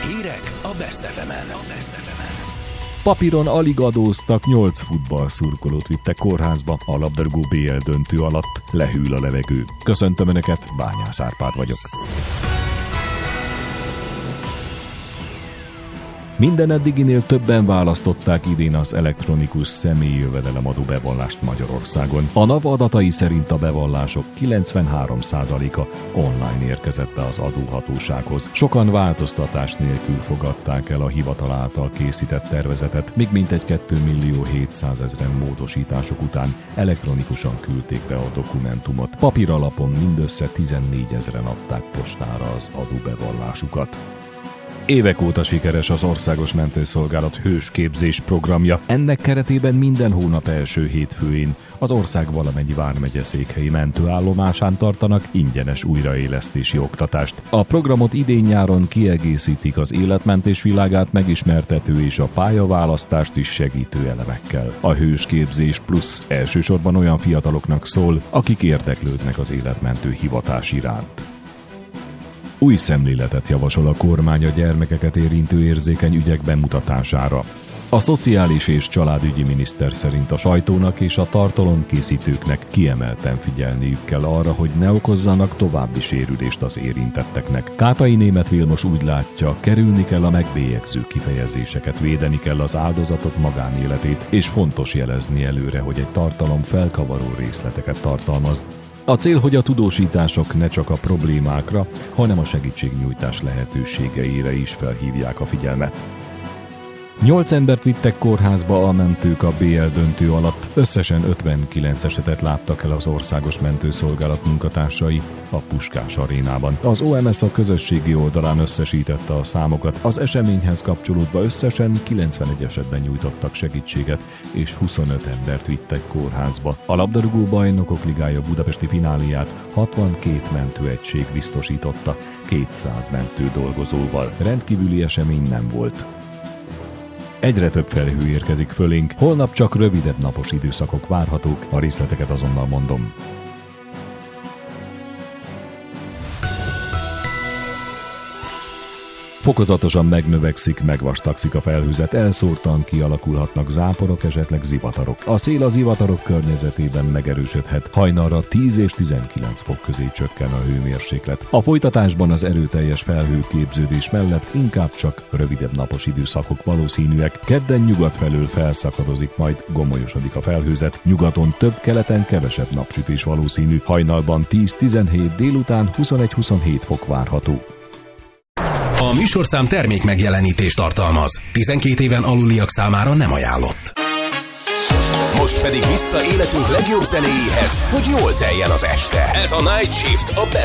Hírek a Best FM-en. Papíron alig adóztak, 8 futballszurkolót vittek kórházba a labdarúgó BL döntő alatt. Lehűl a levegő. Köszöntöm Önöket, Bányász Árpád vagyok. Minden eddiginél többen választották idén az elektronikus személyi jövedelemadó bevallást Magyarországon. A NAV adatai szerint a bevallások 93%-a online érkezett be az adóhatósághoz. Sokan változtatás nélkül fogadták el a hivatal által készített tervezetet, míg mintegy 2.700.000 módosítások után elektronikusan küldték be a dokumentumot. Papíralapon mindössze 14.000-en adták postára az adóbevallásukat. Évek óta sikeres az Országos Mentőszolgálat hősképzés programja. Ennek keretében minden hónap első hétfőjén az ország valamennyi vármegye székhelyi mentőállomásán tartanak ingyenes újraélesztési oktatást. A programot idén-nyáron kiegészítik az életmentés világát megismertető és a pályaválasztást is segítő elemekkel. A hősképzés plusz elsősorban olyan fiataloknak szól, akik érdeklődnek az életmentő hivatás iránt. Új szemléletet javasol a kormány a gyermekeket érintő érzékeny ügyek bemutatására. A szociális és családügyi miniszter szerint a sajtónak és a tartalomkészítőknek kiemelten figyelniük kell arra, hogy ne okozzanak további sérülést az érintetteknek. Kátai Németh Vilmos úgy látja, kerülni kell a megbélyegző kifejezéseket, védeni kell az áldozatok magánéletét, és fontos jelezni előre, hogy egy tartalom felkavaró részleteket tartalmaz. A cél, hogy a tudósítások ne csak a problémákra, hanem a segítségnyújtás lehetőségeire is felhívják a figyelmet. 8 embert vittek kórházba a mentők a BL döntő alatt. Összesen 59 esetet láttak el az Országos Mentőszolgálat munkatársai a Puskás arénában. Az OMS a közösségi oldalán összesítette a számokat. Az eseményhez kapcsolódva összesen 91 esetben nyújtottak segítséget, és 25 embert vittek kórházba. A labdarúgó bajnokok ligája budapesti fináliát 62 mentőegység biztosította, 200 mentő dolgozóval. Rendkívüli esemény nem volt. Egyre több felhő érkezik fölénk, holnap csak rövidebb napos időszakok várhatók, a részleteket azonnal mondom. Fokozatosan megnövekszik, megvastagszik a felhőzet, elszórtan kialakulhatnak záporok, esetleg zivatarok. A szél a zivatarok környezetében megerősödhet, hajnalra 10 és 19 fok közé csökken a hőmérséklet. A folytatásban az erőteljes felhőképződés mellett inkább csak rövidebb napos időszakok valószínűek. Kedden nyugat felől felszakadozik, majd gomolyosodik a felhőzet, nyugaton több, keleten kevesebb napsütés valószínű, hajnalban 10-17, délután 21-27 fok várható. A műsorszám termék megjelenítést tartalmaz. 12 éven aluliak számára nem ajánlott. Most pedig vissza életünk legjobb zenéjéhez, hogy jól teljen az este. Ez a Night Shift a Best